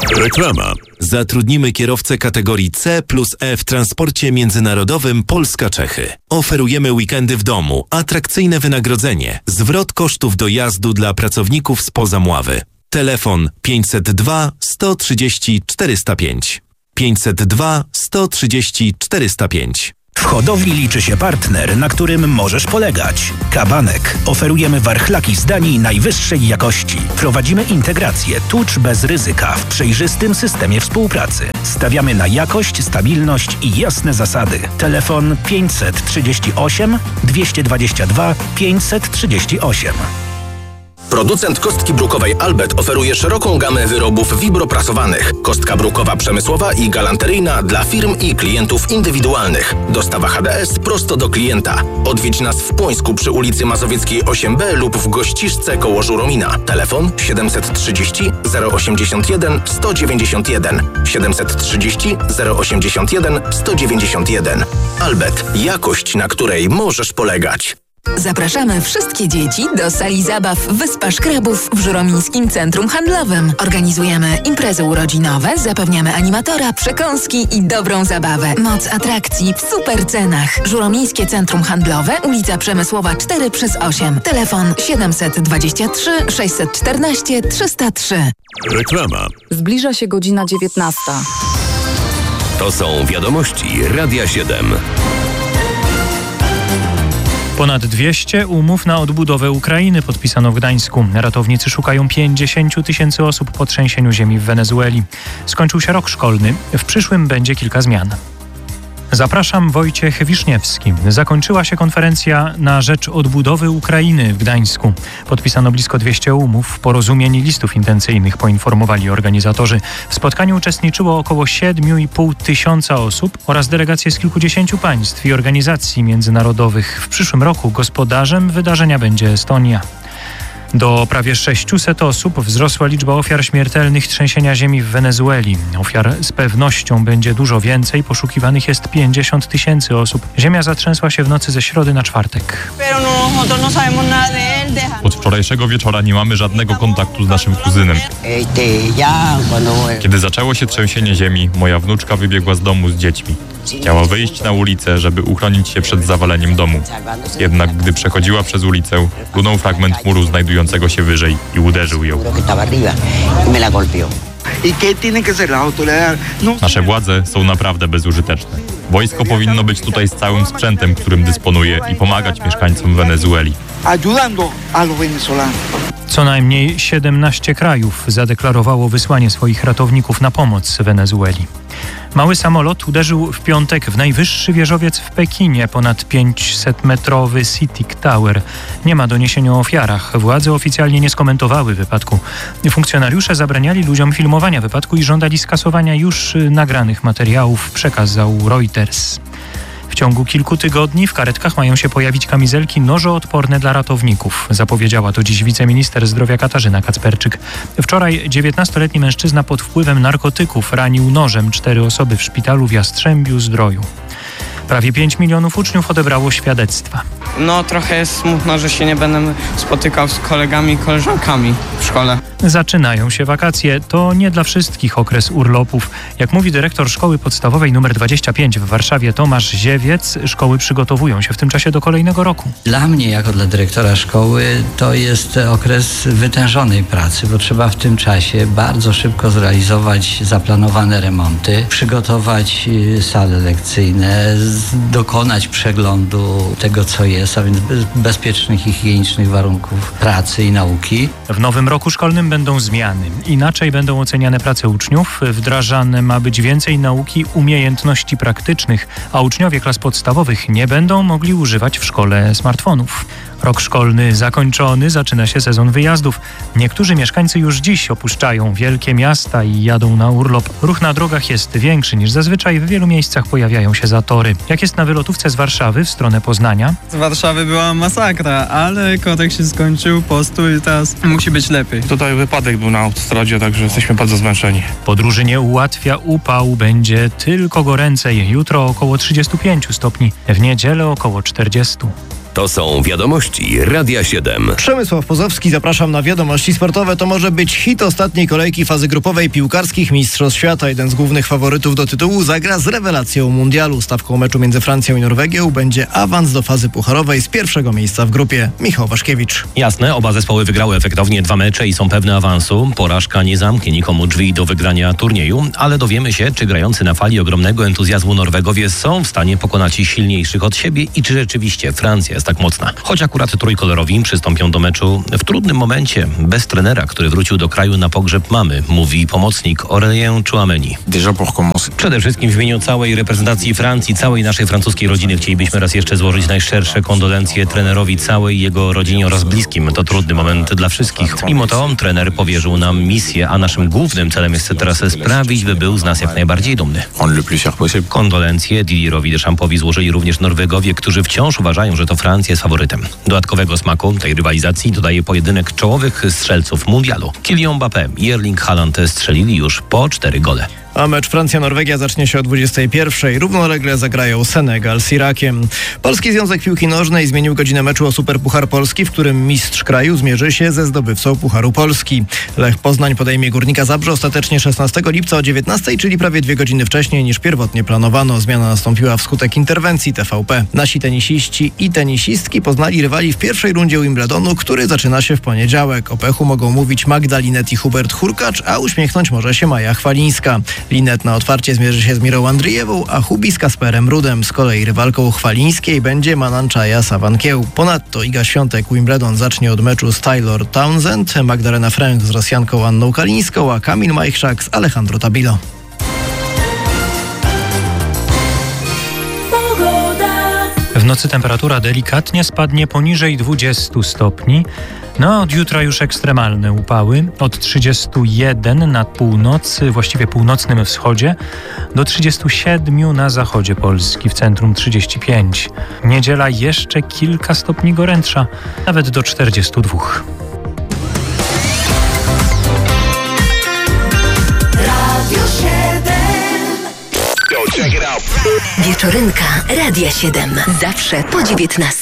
Reklama. Zatrudnimy kierowcę kategorii C plus E w transporcie międzynarodowym Polska-Czechy. Oferujemy weekendy w domu, atrakcyjne wynagrodzenie, zwrot kosztów dojazdu dla pracowników spoza Mławy. Telefon 502 130 405. 502 130 405. W hodowli liczy się partner, na którym możesz polegać. Kabanek. Oferujemy warchlaki z Danii najwyższej jakości. Prowadzimy integrację tucz bez ryzyka w przejrzystym systemie współpracy. Stawiamy na jakość, stabilność i jasne zasady. Telefon 538 222 538. Producent kostki brukowej Albert oferuje szeroką gamę wyrobów wibroprasowanych. Kostka brukowa przemysłowa i galanteryjna dla firm i klientów indywidualnych. Dostawa HDS prosto do klienta. Odwiedź nas w Płońsku przy ulicy Mazowieckiej 8B lub w Gościszce koło Żuromina. Telefon 730 081 191 730 081 191. Albert. Jakość, na której możesz polegać. Zapraszamy wszystkie dzieci do sali zabaw Wyspa Szkrabów w Żuromińskim Centrum Handlowym. Organizujemy imprezy urodzinowe, zapewniamy animatora, przekąski i dobrą zabawę. Moc atrakcji w super cenach. Żuromińskie Centrum Handlowe, ulica Przemysłowa 4/8. Telefon 723 614 303. Reklama. Zbliża się godzina 19. To są wiadomości Radia 7. Ponad 200 umów na odbudowę Ukrainy podpisano w Gdańsku. Ratownicy szukają 50 000 osób po trzęsieniu ziemi w Wenezueli. Skończył się rok szkolny. W przyszłym będzie kilka zmian. Zapraszam, Wojciech Wiszniewski. Zakończyła się konferencja na rzecz odbudowy Ukrainy w Gdańsku. Podpisano blisko 200 umów, porozumień i listów intencyjnych, poinformowali organizatorzy. W spotkaniu uczestniczyło około 7,5 tysiąca osób oraz delegacje z kilkudziesięciu państw i organizacji międzynarodowych. W przyszłym roku gospodarzem wydarzenia będzie Estonia. Do prawie 600 osób wzrosła liczba ofiar śmiertelnych trzęsienia ziemi w Wenezueli. Ofiar z pewnością będzie dużo więcej. Poszukiwanych jest 50 000 osób. Ziemia zatrzęsła się w nocy ze środy na czwartek. Od wczorajszego wieczora nie mamy żadnego kontaktu z naszym kuzynem. Kiedy zaczęło się trzęsienie ziemi, moja wnuczka wybiegła z domu z dziećmi. Chciała wyjść na ulicę, żeby uchronić się przed zawaleniem domu. Jednak gdy przechodziła przez ulicę, runął fragment muru znajdującego się wyżej i uderzył ją. Nasze władze są naprawdę bezużyteczne. Wojsko powinno być tutaj z całym sprzętem, którym dysponuje i pomagać mieszkańcom Wenezueli. Co najmniej 17 krajów zadeklarowało wysłanie swoich ratowników na pomoc Wenezueli. Mały samolot uderzył w piątek w najwyższy wieżowiec w Pekinie, ponad 500-metrowy Citic Tower. Nie ma doniesień o ofiarach. Władze oficjalnie nie skomentowały wypadku. Funkcjonariusze zabraniali ludziom filmowania wypadku i żądali skasowania już nagranych materiałów, przekazał Reuters. W ciągu kilku tygodni w karetkach mają się pojawić kamizelki nożoodporne dla ratowników. Zapowiedziała to dziś wiceminister zdrowia Katarzyna Kacperczyk. Wczoraj 19-letni mężczyzna pod wpływem narkotyków ranił nożem 4 osoby w szpitalu w Jastrzębiu-Zdroju. Prawie 5 milionów uczniów odebrało świadectwa. Trochę jest smutno, że się nie będę spotykał z kolegami i koleżankami w szkole. Zaczynają się wakacje. To nie dla wszystkich okres urlopów. Jak mówi dyrektor szkoły podstawowej nr 25 w Warszawie Tomasz Ziewiec, szkoły przygotowują się w tym czasie do kolejnego roku. Dla mnie, jako dla dyrektora szkoły, to jest okres wytężonej pracy, bo trzeba w tym czasie bardzo szybko zrealizować zaplanowane remonty, przygotować sale lekcyjne, dokonać przeglądu tego, co jest, a więc bezpiecznych i higienicznych warunków pracy i nauki. W nowym roku szkolnym będą zmiany. Inaczej będą oceniane prace uczniów. Wdrażane ma być więcej nauki umiejętności praktycznych, a uczniowie klas podstawowych nie będą mogli używać w szkole smartfonów. Rok szkolny zakończony, zaczyna się sezon wyjazdów. Niektórzy mieszkańcy już dziś opuszczają wielkie miasta i jadą na urlop. Ruch na drogach jest większy niż zazwyczaj. W wielu miejscach pojawiają się zatory. Jak jest na wylotówce z Warszawy w stronę Poznania? Z Warszawy była masakra, ale kotek się skończył, postój i teraz musi być lepiej. Tutaj wypadek był na autostradzie, także jesteśmy bardzo zmęczeni. Podróży nie ułatwia upał, będzie tylko goręcej. Jutro około 35 stopni, w niedzielę około 40. To są wiadomości Radia 7. Przemysław Pozowski, zapraszam na wiadomości sportowe. To może być hit ostatniej kolejki fazy grupowej piłkarskich Mistrzostw Świata. Jeden z głównych faworytów do tytułu zagra z rewelacją mundialu. Stawką meczu między Francją i Norwegią będzie awans do fazy pucharowej z pierwszego miejsca w grupie. Michał Waszkiewicz. Jasne, oba zespoły wygrały efektownie 2 mecze i są pewne awansu. Porażka nie zamknie nikomu drzwi do wygrania turnieju, ale dowiemy się, czy grający na fali ogromnego entuzjazmu Norwegowie są w stanie pokonać silniejszych od siebie i czy rzeczywiście Francja jest tak mocna. Choć akurat trójkolorowi przystąpią do meczu w trudnym momencie, bez trenera, który wrócił do kraju na pogrzeb mamy, mówi pomocnik Aurélien Tchouameni. Przede wszystkim w imieniu całej reprezentacji Francji, całej naszej francuskiej rodziny chcielibyśmy raz jeszcze złożyć najszczersze kondolencje trenerowi, całej jego rodzinie oraz bliskim. To trudny moment dla wszystkich. Mimo to trener powierzył nam misję, a naszym głównym celem jest teraz sprawić, by był z nas jak najbardziej dumny. Kondolencje Didierowi Deschampowi złożyli również Norwegowie, którzy wciąż uważają, że to Francja jest faworytem. Dodatkowego smaku tej rywalizacji dodaje pojedynek czołowych strzelców mundialu. Kylian Mbappé i Erling Haaland strzelili już po 4 gole. A mecz Francja-Norwegia zacznie się o 21:00. Równolegle zagrają Senegal z Irakiem. Polski Związek Piłki Nożnej zmienił godzinę meczu o Superpuchar Polski, w którym mistrz kraju zmierzy się ze zdobywcą Pucharu Polski. Lech Poznań podejmie Górnika Zabrze ostatecznie 16 lipca o 19:00, czyli prawie 2 godziny wcześniej niż pierwotnie planowano. Zmiana nastąpiła wskutek interwencji TVP. Nasi tenisiści i tenisistki poznali rywali w pierwszej rundzie Wimbledonu, który zaczyna się w poniedziałek. O pechu mogą mówić Magda Linette i Hubert Hurkacz, a uśmiechnąć może się Maja Chwalińska. Linette na otwarcie zmierzy się z Mirą Andrijewą, a Hubi z Kasperem Rudem. Z kolei rywalką Chwalińskiej będzie Mananchaja Sawankieł. Ponadto Iga Świątek Wimbledon zacznie od meczu z Taylor Townsend, Magdalena Fręch z Rosjanką Anną Kalińską, a Kamil Majchrzak z Alejandro Tabilo. W nocy temperatura delikatnie spadnie poniżej 20 stopni. No a od jutra już ekstremalne upały. Od 31 na północy, właściwie północnym wschodzie, do 37 na zachodzie Polski, w centrum 35. Niedziela jeszcze kilka stopni gorętsza, nawet do 42. Wieczorynka Radia 7. Zawsze po 19.